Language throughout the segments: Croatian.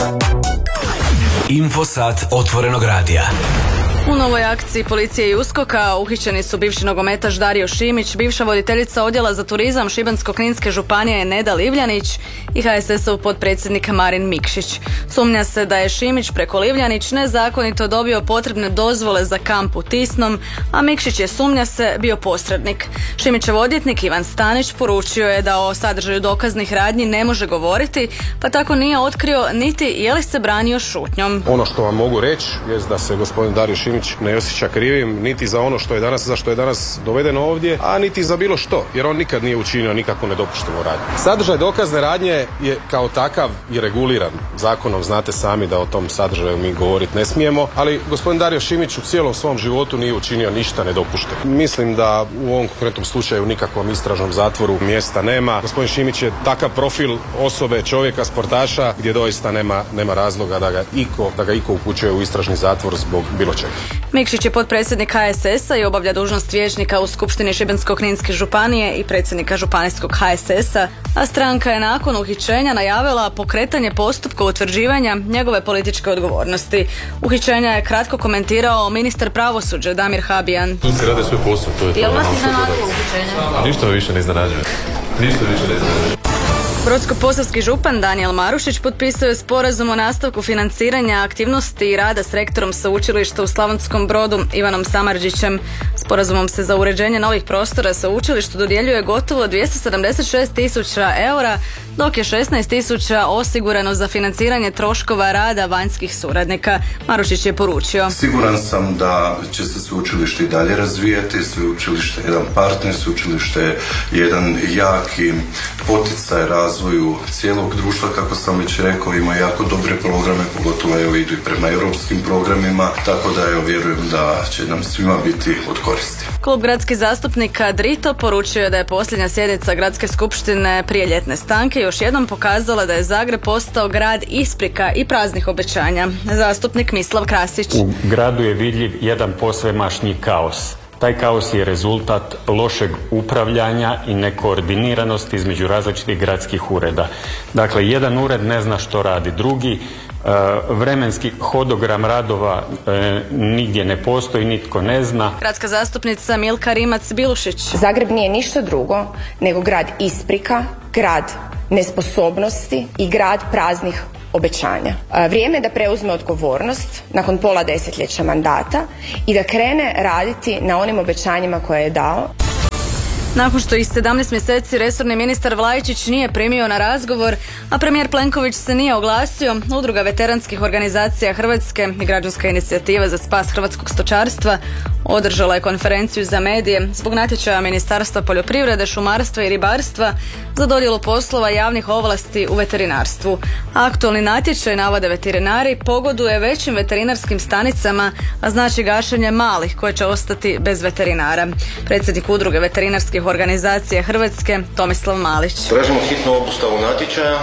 Infosat otvorenog radija. U novoj akciji policije i USKOK-a uhićeni su bivši nogometaš Dario Šimić, bivša voditeljica odjela za turizam Šibensko-kninske županije Neda Livljanić i HSS-ov potpredsjednik Marin Mikšić. Sumnja se da je Šimić preko Livljanić nezakonito dobio potrebne dozvole za kamp u Tisnom, a Mikšić je, sumnja se, bio posrednik. Šimićev odvjetnik Ivan Stanić poručio je da o sadržaju dokaznih radnji ne može govoriti, pa tako nije otkrio niti je li se branio šutnjom. Ono što vam mogu reći je da se gospodin Dario Šimić ne osjeća krivim niti za ono za što je danas doveden ovdje, a niti za bilo što, jer on nikad nije učinio nikakvu nedopuštenu radnju. Sadržaj dokazne radnje je kao takav i reguliran zakonom, znate sami da o tom sadržaju mi govoriti ne smijemo, ali gospodin Dario Šimić u cijelom svom životu nije učinio ništa nedopušteno. Mislim da u ovom konkretnom slučaju nikakvom istražnom zatvoru mjesta nema. Gospodin Šimić je takav profil osobe, čovjeka, sportaša, gdje doista nema razloga da ga iko upućuje u istražni zatvor zbog bilo čega. Mikšić je potpredsjednik HSS-a i obavlja dužnost vijećnika u Skupštini Šibensko-kninske županije i predsjednika županijskog HSS-a, a stranka je nakon uhićenja najavila pokretanje postupka utvrđivanja njegove političke odgovornosti. Uhićenja je kratko komentirao ministar pravosuđa Damir Habijan. Tu se rade svoj posao, to je to. Jel vas iznenadilo uhićenje? Ništa me više ne iznenađuje. Brodsko-posavski župan Danijel Marušić potpisao je sporazum o nastavku financiranja aktivnosti i rada s rektorom sveučilišta u Slavonskom Brodu Ivanom Samardžićem. Sporazumom se za uređenje novih prostora sveučilištu dodjeljuje gotovo 276.000 eura, dok je 16.000 osigurano za financiranje troškova rada vanjskih suradnika. Marušić je poručio: Siguran sam da će se sveučilište i dalje razvijati, sveučilište je jedan partner, sveučilište je jedan jaki poticaj razvoju cijelog društva, kako sam već rekao, ima jako dobre programe, pogotovo idu i prema europskim programima, tako da vjerujem da će nam svima biti od koristi. Klub gradskih zastupnika Drito poručio je da je posljednja sjednica gradske skupštine prije ljetne stanke još jednom pokazala da je Zagreb postao grad isprika i praznih obećanja. Zastupnik Mislav Krasić: U gradu je vidljiv jedan posvemašnji kaos. Taj kaos je rezultat lošeg upravljanja i nekoordiniranosti između različitih gradskih ureda. Dakle, jedan ured ne zna što radi drugi, vremenski hodogram radova nigdje ne postoji, nitko ne zna. Gradska zastupnica Milka Rimac-Bilušić: Zagreb nije ništa drugo nego grad isprika, grad nesposobnosti i grad praznih obećanja. Vrijeme je da preuzme odgovornost nakon pola desetljeća mandata i da krene raditi na onim obećanjima koje je dao. Nakon što ih 17 mjeseci resorni ministar Vlajičić nije primio na razgovor, a premijer Plenković se nije oglasio, Udruga veteranskih organizacija Hrvatske i Građanska inicijativa za spas hrvatskog stočarstva održala je konferenciju za medije zbog natječaja Ministarstva poljoprivrede, šumarstva i ribarstva za dodjelu poslova javnih ovlasti u veterinarstvu. Aktualni natječaj, navode veterinari, pogoduje većim veterinarskim stanicama, a znači gašenje malih koje će ostati bez veterinara. Predsjednik Udruge veterinarskih organizacija Hrvatske Tomislav Malić: Tražimo hitnu obustavu natječaja,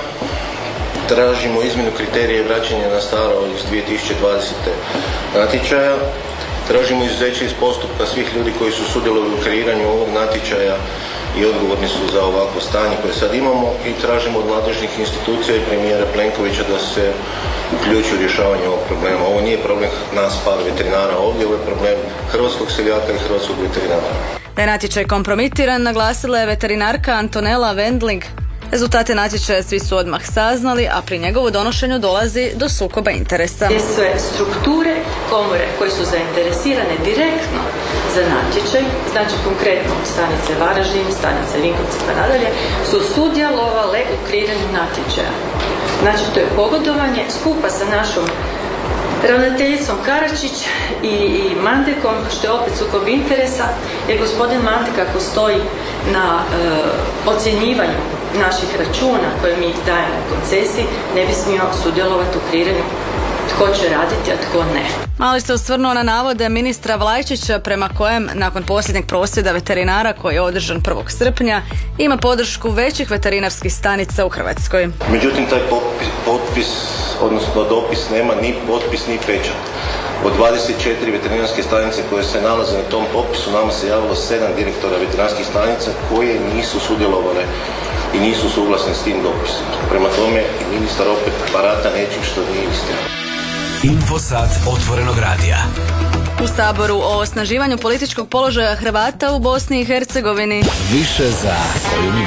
tražimo izmjenu kriterija i vraćanje na staro iz 2020. natječaja, tražimo izuzeće iz postupka svih ljudi koji su sudjelovali u kreiranju ovog natječaja i odgovorni su za ovakvo stanje koje sad imamo, i tražimo od nadležnih institucija i premijera Plenkovića da se uključi u rješavanje ovog problema. Ovo nije problem nas par veterinara ovdje, ovo je problem hrvatskog seljaka i hrvatskog veterinara. Da je natječaj kompromitiran, naglasila je veterinarka Antonela Wendling. Rezultate natječaja svi su odmah saznali, a pri njegovu donošenju dolazi do sukoba interesa. Sve strukture komore koje su zainteresirane direktno za natječaj, znači konkretno stanice Varaždin, stanice Vinkovci pa nadalje, su sudjelovale u kreiranju natječaja. Znači to je pogodovanje skupa sa našom ravnateljicom Karačić i Mandekom, što je opet sukob interesa, jer gospodin Mandek, ako stoji na ocjenjivanju naših računa koje mi dajemo u koncesiji, ne bi smio sudjelovati u kreiranju tko će raditi, a tko ne. Malić se osvrnuo na navode ministra Vlajičića prema kojem nakon posljednjeg prosvjeda veterinara koji je održan 1. srpnja ima podršku većih veterinarskih stanica u Hrvatskoj. Međutim, taj potpis, odnosno dopis, nema ni potpis ni pečat. Od 24 veterinarske stanice koje se nalaze na tom popisu nama se javilo 7 direktora veterinarskih stanica koje nisu sudjelovale i nisu suglasni s tim dopisima. Prema tome, ministar opet barata nečim što nije istina. Infosat otvorenog radija. U Saboru o osnaživanju političkog položaja Hrvata u Bosni i Hercegovini. Više za koju mi